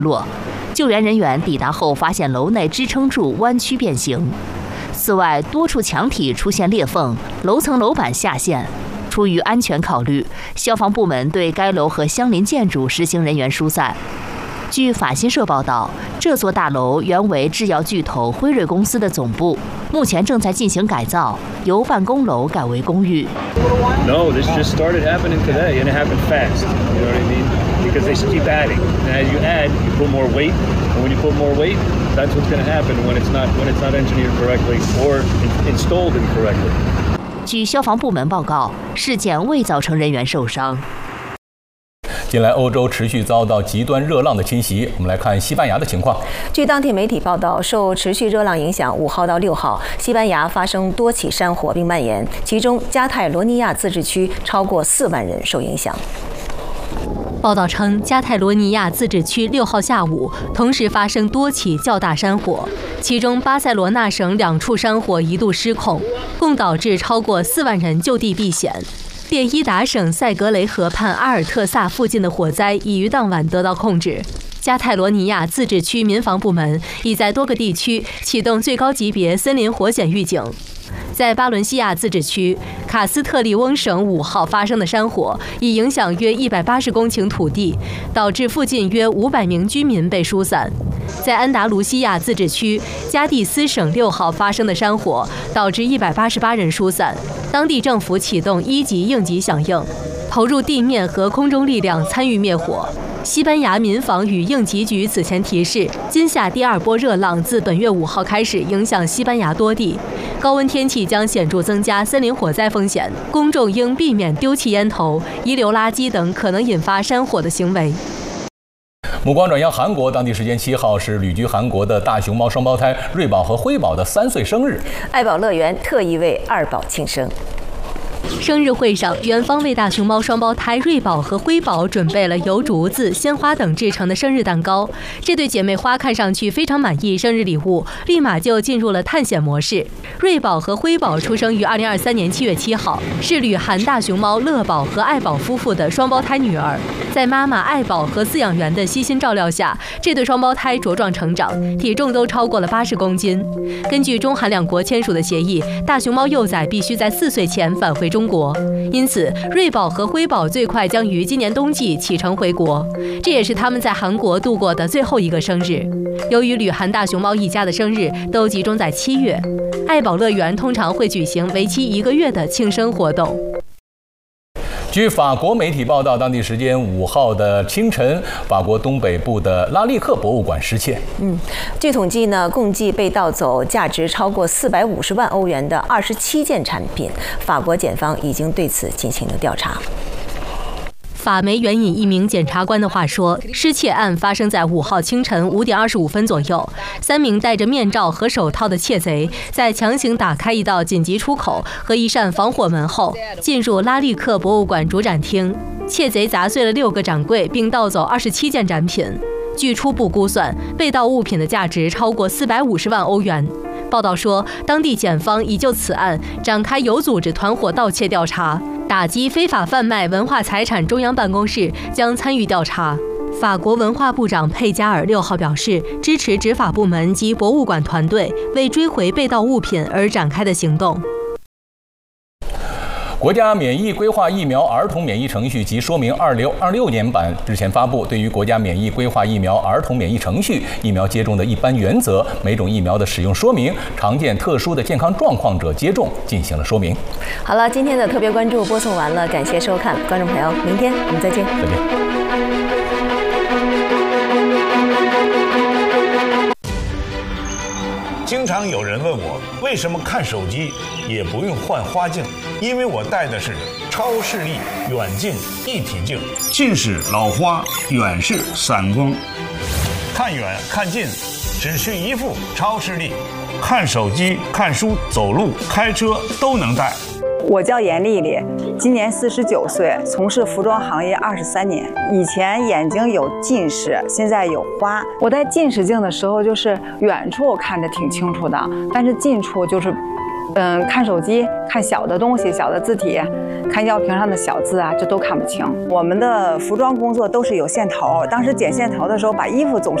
落。救援人员抵达后，发现楼内支撑柱弯曲变形。此外，多处墙体出现裂缝，楼层楼板下陷。出于安全考虑，消防部门对该楼和相邻建筑实行人员疏散。据法新社报道，这座大楼原为制药巨头辉瑞公司的总部，目前正在进行改造，由办公楼改为公寓。 No, this just started happening today, and it happened fast. You know what I mean? Because they keep adding, and as you add, you put more weight, and when you put more weight, that's what's going to happen when it's not engineered correctly or installed incorrectly. 据消防部门报告，事件未造成人员受伤。 近来，欧洲持续遭到极端热浪的侵袭。我们来看西班牙的情况。 据当地媒体报道，受持续热浪影响，5号到6号，西班牙发生多起山火并蔓延，其中加泰罗尼亚自治区超过4万人受影响。 报道称，加泰罗尼亚自治区6号下午同时发生多起较大山火，其中巴塞罗那省2处山火一度失控，共导致超过4万人就地避险。列伊达省塞格雷河畔阿尔特萨附近的火灾已于当晚得到控制。加泰罗尼亚自治区民防部门已在多个地区启动最高级别森林火险预警。在巴伦西亚自治区，卡斯特利翁省5号发生的山火已影响约180公顷土地，导致附近约500名居民被疏散。在安达卢西亚自治区，加的斯省6号发生的山火导致188人疏散，当地政府启动1级应急响应，投入地面和空中力量参与灭火。西班牙民防与应急局此前提示，今夏第2波热浪自本月5号开始影响西班牙多地，高温天气将显著增加森林火灾风险，公众应避免丢弃烟头、遗留垃圾等可能引发山火的行为。 目光转向韩国，当地时间7号是旅居韩国的大熊猫双胞胎瑞宝和辉宝的3岁生日， 爱宝乐园特意为2宝庆生。 生日会上，园方为大熊猫双胞胎瑞宝和辉宝准备了由竹子、鲜花等制成的生日蛋糕。这对姐妹花看上去非常满意生日礼物，立马就进入了探险模式。瑞宝和辉宝出生于2023年7月7号，是旅韩大熊猫乐宝和爱宝夫妇的双胞胎女儿。在妈妈爱宝和饲养员的悉心照料下，这对双胞胎茁壮成长，体重都超过了80公斤。根据中韩两国签署的协议，大熊猫幼崽必须在4岁前返回中国，因此瑞宝和辉宝最快将于今年冬季启程回国，这也是他们在韩国度过的最后一个生日。由于旅韩大熊猫一家的生日都集中在7月，爱宝乐园通常会举行为期1个月的庆生活动。 据法国媒体报道，当地时间5号的清晨，法国东北部的拉利克博物馆失窃。 据统计呢，共计被盗走价值超过450万欧元的27件产品。法国检方已经对此进行了调查。 法媒援引一名检察官的话说，失窃案发生在5号清晨5点25分左右。3名戴着面罩和手套的窃贼在强行打开一道紧急出口和一扇防火门后，进入拉利克博物馆主展厅。窃贼砸碎了6个展柜，并盗走27件展品。据初步估算，被盗物品的价值超过450万欧元。报道说，当地检方已就此案展开有组织团伙盗窃调查。打击非法贩卖文化财产中央办公室将参与调查。法国文化部长佩加尔6号表示，支持执法部门及博物馆团队为追回被盗物品而展开的行动。 国家免疫规划疫苗儿童免疫程序及说明2026年版日前发布，对于国家免疫规划疫苗儿童免疫程序、疫苗接种的一般原则、每种疫苗的使用说明、常见特殊的健康状况者接种进行了说明。 好了，今天的特别关注播送完了，感谢收看，观众朋友，明天我们再见。 再见。 经常有人问我，为什么看手机也不用换花镜？因为我戴的是超视力远近一体镜，近视、老花，远视、散光。看远看近，只需一副超视力，看手机、看书、走路、开车都能戴。 我叫严丽丽，今年49岁，从事服装行业23年。以前眼睛有近视，现在有花。我戴近视镜的时候，就是远处看着挺清楚的，但是近处就是看手机，看小的东西、小的字体，看药瓶上的小字啊，这都看不清。我们的服装工作都是有线头，当时剪线头的时候，把衣服总是